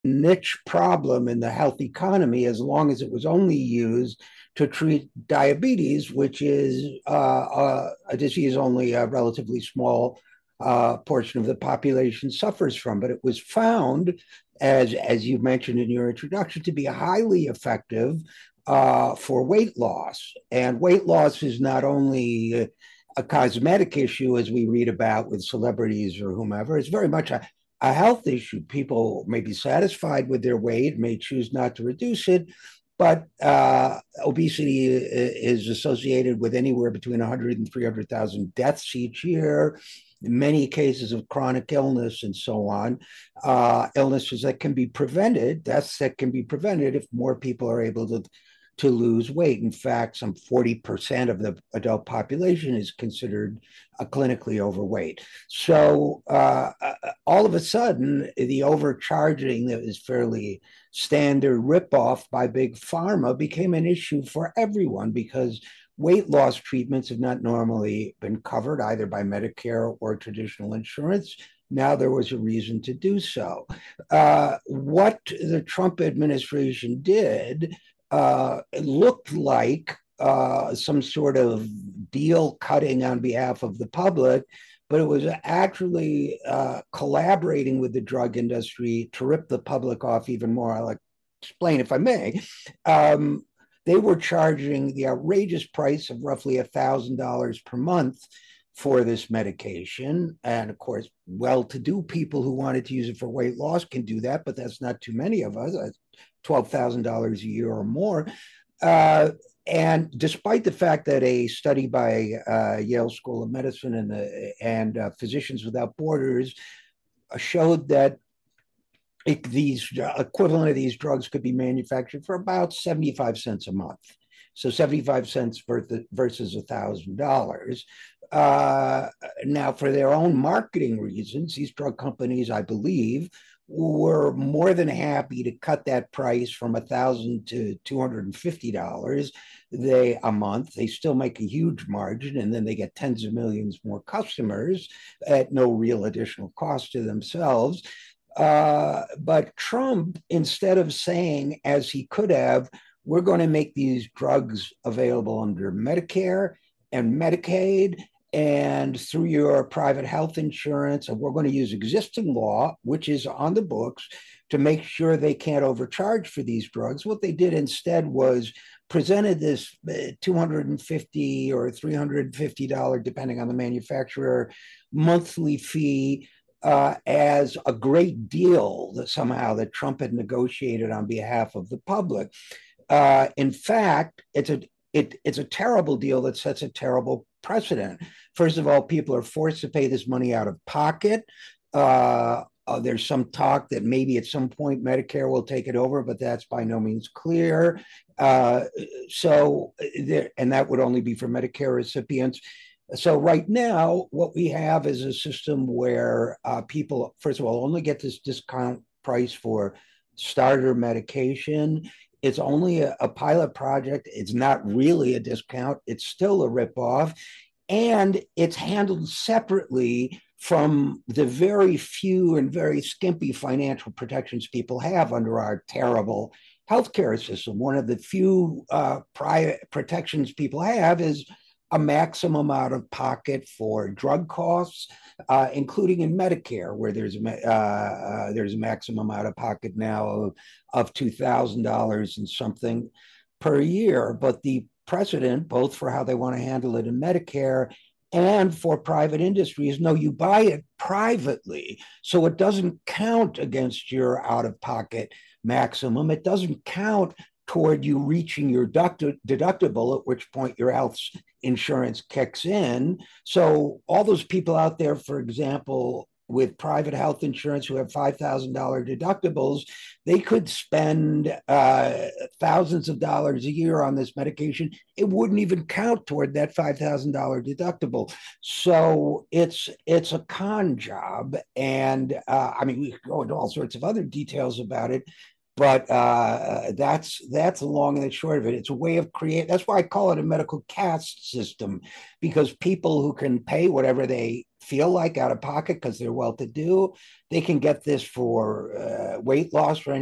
niche problem in the health economy as long as it was only used to treat diabetes, which is a disease only a relatively small portion of the population suffers from. But it was found, as you mentioned in your introduction, to be highly effective for weight loss. And weight loss is not only a cosmetic issue, as we read about with celebrities or whomever. It's very much a health issue. People may be satisfied with their weight, may choose not to reduce it, but obesity is associated with anywhere between 100 and 300,000 deaths each year, many cases of chronic illness and so on, illnesses that can be prevented, deaths that can be prevented if more people are able to lose weight. In fact, some 40% of the adult population is considered clinically overweight. So all of a sudden, the overcharging that is fairly standard ripoff by big pharma became an issue for everyone because weight loss treatments have not normally been covered either by Medicare or traditional insurance. Now there was a reason to do so. What the Trump administration did it looked like some sort of deal cutting on behalf of the public, but it was actually collaborating with the drug industry to rip the public off even more. I'll explain if I may. They were charging the outrageous price of roughly $1,000 per month for this medication. And of course, well-to-do people who wanted to use it for weight loss can do that, but that's not too many of us. That's $12,000 a year or more. And despite the fact that a study by Yale School of Medicine and Physicians Without Borders showed that these equivalent of these drugs could be manufactured for about 75 cents a month. So 75 cents versus $1,000. Now, for their own marketing reasons, these drug companies, I believe, were more than happy to cut that price from $1,000 to $250 a month. They still make a huge margin, and then they get tens of millions more customers at no real additional cost to themselves. But Trump, instead of saying, as he could have, we're going to make these drugs available under Medicare and Medicaid and through your private health insurance, and we're going to use existing law, which is on the books, to make sure they can't overcharge for these drugs. What they did instead was presented this $250 or $350, depending on the manufacturer, monthly fee as a great deal that somehow that Trump had negotiated on behalf of the public. In fact, it's a terrible deal that sets a terrible precedent. First of all, people are forced to pay this money out of pocket. There's some talk that maybe at some point Medicare will take it over, but that's by no means clear. And that would only be for Medicare recipients. So right now, what we have is a system where people, first of all, only get this discount price for starter medication. It's only a pilot project. It's not really a discount. It's still a ripoff. And it's handled separately from the very few and very skimpy financial protections people have under our terrible healthcare system. One of the few prior protections people have is a maximum out of pocket for drug costs, including in Medicare, where there's a maximum out of pocket now of $2,000 and something per year. But the precedent, both for how they want to handle it in Medicare and for private industries, no, you buy it privately, so it doesn't count against your out of pocket maximum. It doesn't count toward you reaching your deductible, at which point your health insurance kicks in. So all those people out there, for example, with private health insurance who have $5,000 deductibles, they could spend thousands of dollars a year on this medication. It wouldn't even count toward that $5,000 deductible. So it's a con job. And I mean, we could go into all sorts of other details about it. but that's the long and the short of it. It's a way of create. That's why I call it a medical caste system, because people who can pay whatever they feel like out of pocket because they're well to do, they can get this for weight loss or